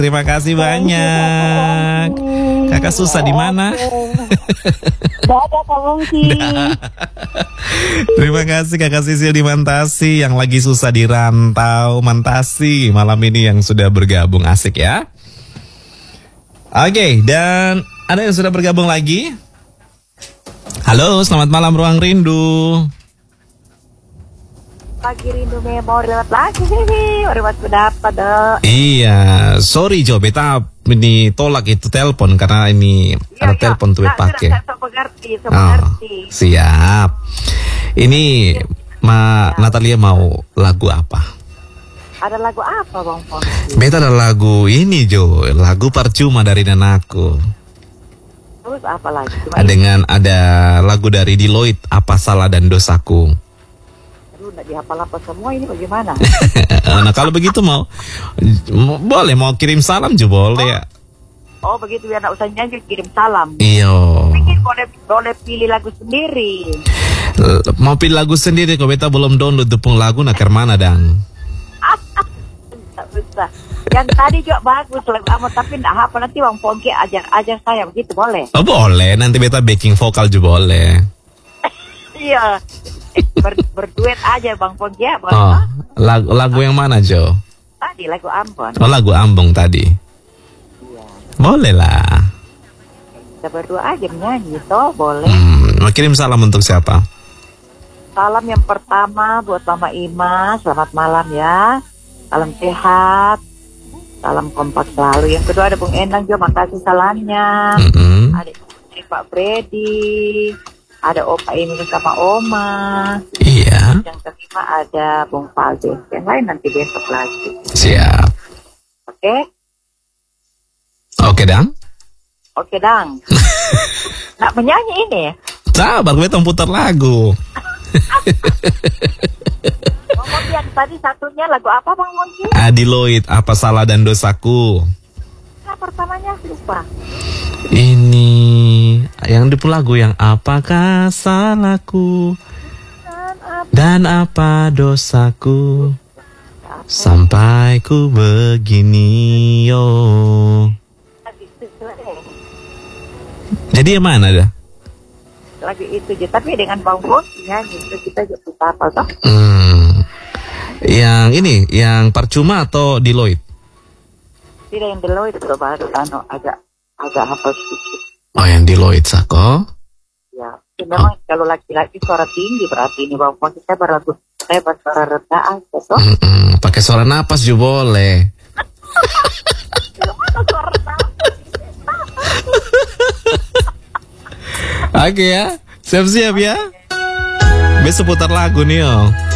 Terima kasih banyak. Kakak susah di mana? Dadah Kak Bongki. Terima kasih Kakak Sisil di Mantasi yang lagi susah di rantau Mantasi malam ini yang sudah bergabung, asik ya. Oke, dan ada yang sudah bergabung lagi. Halo, selamat malam Ruang Rindu. Pagi rindu mau lewat lagi sih, lewat dapat deh. Iya, sorry Jo, beta ini tolak itu telepon karena ini ada telepon tuh pakai. Siap. Ini Natalia mau lagu apa? Ada lagu apa Bang Pon? Beta ada lagu ini Jo, lagu Percuma dari Nanaku. Terus apa lagi? Ada lagu dari Deloitte, Apa Salah dan Dosaku. Nggak dihafal apa semua ini bagaimana? Nah kalau begitu boleh mau kirim salam juga boleh ya. Oh begitu ya, nggak usah nyanyi, kirim salam. Iyo. Mungkin boleh pilih lagu sendiri. Mau pilih lagu sendiri kok beta belum download tepung lagu nak mana dang. Tak bisa. Yang tadi juga bagus lagu amat tapi nggak hafal, nanti Bang Pongki ajar saya begitu boleh? Oh boleh, nanti beta backing vokal juga boleh. Iya. Berduet aja Bang Pongki ya. Oh, lagu yang mana Jo? Tadi lagu Ambon. Oh lagu Ambon tadi. Iya. Boleh lah. Kita berdua aja menyanyi toh boleh. Mau kirim salam untuk siapa? Salam yang pertama buat Mama Ima, selamat malam ya. Salam sehat. Salam kompak selalu. Yang kedua ada Bung Endang juga, makasih salamnya. Ada Pak Freddy. Ada Opa ini sama Oma. Iya. Yang kelima ada Bung Faldo. Yang lain nanti besok lagi. Siap. Oke? Oke dang. Oke dang. Nak menyanyi ini? Sabar, beta putar lagu. Bang Monty yang tadi satunya lagu apa Bang Monty? Deloitte, Apa Salah dan Dosaku. Nah, pertamanya lupa. Ini yang di lagu yang apakah salahku dan apa dosaku sampai ku begini yo. Jadi yang mana dah? Lagu itu aja, tapi dengan Bang Monty nyanyi itu kita juga bisa apa toh? Yang ini, yang Percuma atau Deloitte? Tidak, yang Deloitte itu baru agak hafal sedikit. Oh yang Deloitte Sako? Ya, memang kalau laki-laki suara tinggi berarti ini Bang Monty. Saya bersuara rendah aja toh. Pakai suara napas juga boleh. Suara rendah. Oke ya, siap-siap ya. Besok putar lagu nih, oh.